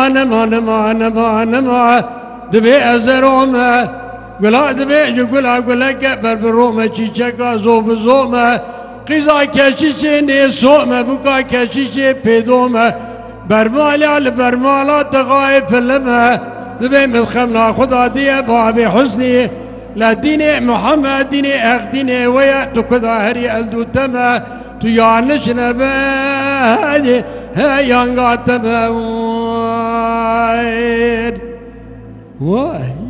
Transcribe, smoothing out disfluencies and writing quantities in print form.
نما دبي أزرومه قلا دبي قلا كبر برومه چيچكا زوب زومه قزا كشيشي صومه بكا كشيشي بيدومه برمالا تغايب فلمه دبي مدخلنا خدا دي بابي حسني لا ديني محمد ديني اخ ديني ويا تكدا هري الدو تما تيانش نبادي هيان قاتم واي